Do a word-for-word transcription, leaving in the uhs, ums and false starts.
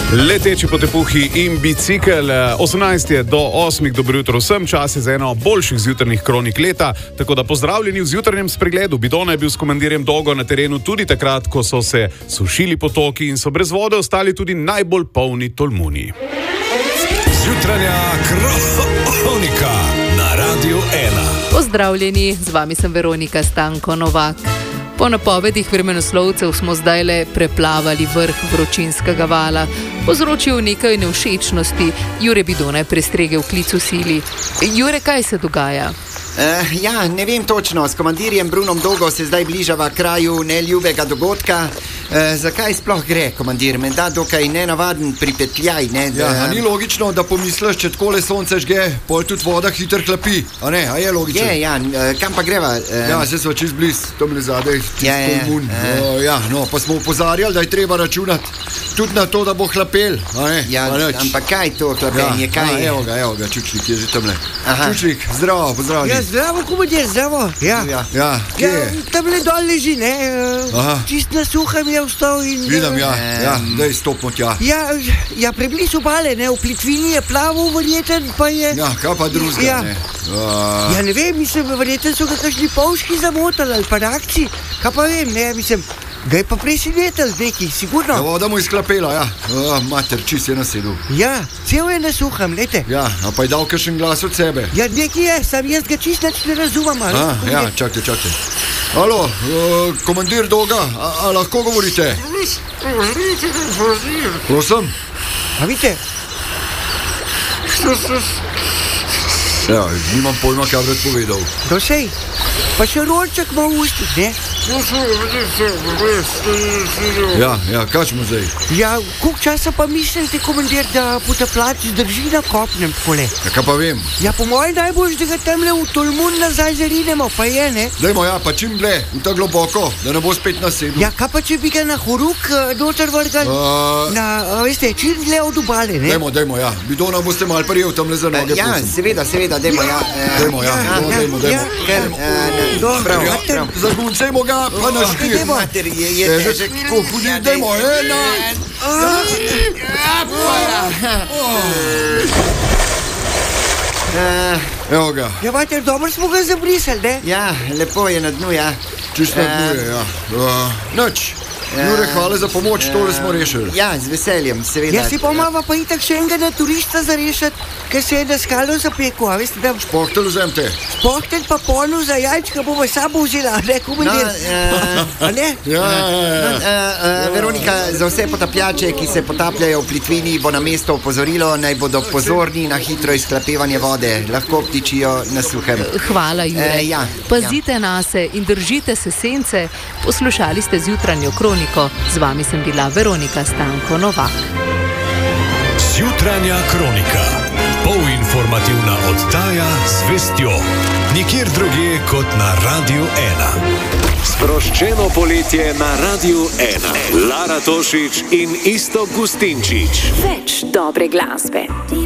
Leteči potepuhi in bicikel. osemnajst je do osmih, dobro jutro vsem, čas je za eno boljših zjutrajnih kronik leta, tako da pozdravljeni v zjutrajnem spregledu. Bidona je bil s komandirjem dolgo na terenu tudi takrat, ko so se sušili potoki in so brez vode ostali tudi najbolj polni Tolmuni. Zjutranja kronika na Radiu ena. Pozdravljeni, z vami sem Veronika Stanko Novak. Po napovedih vremenoslovcev smo zdaj le preplavali vrh vročinskega vala. Povzročil nekaj nevšečnosti. Jure Bidona je prestregel klic v sili. Jure, kaj se dogaja? Uh, ja, ne vem točno. S komandirjem Brunom Dolgo se zdaj bližava kraju neljubega dogodka. Uh, zakaj sploh gre, komandir? Menda dokaj nenavaden pripetljaj, ne? Ja, a ni logično, da pomisliš, če takole sonce žge, pol tudi voda hitro hlapi. A ne, a je logično? Je, ja, uh, kam pa greva? Uh, ja, se sva čist bliz, tam le zadej, čist ja, ja, Tolmun. uh, uh, ja, no, pa smo upozarjali, da je treba računati tudi na to, da bo hlapel. A ne, ja, a neč. ampak kaj to hlapenje, Ja, kaj a, je? evo ga, evo ga, Čučnik je že tam le. Aha. Čučnik, zdravo, pozdravljeni. Ja, zdravo, komandir, zdravo. Ja, Ja. Ja, kje ja je? tam le dol leži, ne? Aha. Čist na suhem je vstal in... Vidim, ja, Eh, ja, daj stopimo tja. Ja, ja, preblizu obale, ne? V plitvini je plaval, verjeten, pa je... Ja, kaj pa drugega, Ja. ne? Uh, Ja, ne vem, mislim, verjeten so ga kakšni polški zamotali ali pa rakci. Kaj pa vem, ne, mislim, ga je pa presenetel z nekih, ja, sigurno. voda mu je sklapela, ja. Uh, mater, čist je nasedel. Ja, cel je na suhem, lete. Ja, a pa je dal kakšen glas od sebe. Ja, nekaj je, sam jaz ga čist nič ne razumem, ali? A, ja, čakajte, čakajte. Alo, uh, komandir Dolga, a, a lahko govorite? Prosim? A vidite? Ja, nimam pojma, kaj bi rad povedal. Do sej, pa še rolček ima v ustih, ne? Ja, ja, kaj smo zdaj? Ja, koliko časa pa mislite, komandir, da potapljač zdrži na kopnem takole? Ja, kaj pa vem? Ja, po mojem najbolj, da ga tamle v Tolmun nazaj zarinemo, pa je, ne? Dajmo, ja, pa čim ble, v ta globoko, da ne bo spet nasedel. Ja, kaj pa če bi ga na horuk uh, doter vrgal? Uh, Na, a veste, čim dlje od obale, ne? dajmo, dajmo, ja. Bidona boste mal prijel tam le za noge. Ja, prosim. seveda, seveda, dajmo, ja. eh, Dajmo, ja, Ja, no, ja, dajmo, dajmo. ja. Ker, eh, Dobro, prav, ja, prav. Zaguncajmo ga, pa na štir. dajmo. Mater, je, je Je že težek. tako, hudi, Ja, dajmo, daj. ena. Eh, Evo ga, Ja, mater, dobro smo ga zabrisali, ne? Ja, lepo je na dnu, ja. čisto na dnu je, ja. Uh, Noč, Jure, hvala za pomoč, tole smo rešili. Ja, z veseljem, seveda. Ja, si pa imamo pa itak še enega na turista za rešiti, ker se je na skalo zapekel, a veste, da Pohtel vzemte. pohtel pa polno za jajčka bomo sabo vzela, ne, No, komandir? eh, A ne? Ja, ja, ja. Uh, uh, Veronika, za vse potapljače, ki se potapljajo v plitvini, bo na mesto opozorilo, naj bodo pozorni na hitro izhlapevanje vode. Lahko ptičijo na suhem. Hvala, Jure. Eh, ja, Pazite nase in držite se sence. Poslušali ste zjutranjo kroniko. Z vami sem bila Veronika Stanko Novak. Zjutranja kronika. Polinformativna oddaja z vestjo. Nikjer drugje kot na Radiu ena. Sproščeno poletje na Radiu ena. Lara Tošič in Iztok Gustinčič. Več dobre glasbe.